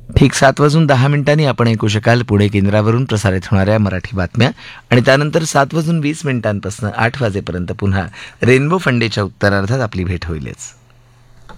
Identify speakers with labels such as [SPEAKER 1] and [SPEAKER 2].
[SPEAKER 1] ठीक 7:10 आपण ऐकू शकाल पुणे केंद्रावरून प्रसारित होणाऱ्या मराठी बातम्या आणि त्यानंतर 7:20 पासून 8 वाजेपर्यंत पुन्हा रेनबो फंडेच्या उत्तरार्धात आपली भेट होईलच.